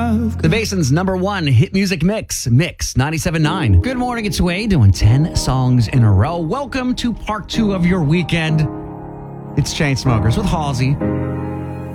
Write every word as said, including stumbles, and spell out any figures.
love. The Basin's number one hit music mix, Mix ninety-seven point nine. Good morning, it's Wade doing ten songs in a row. Welcome to part two of your weekend. It's Chainsmokers with Halsey.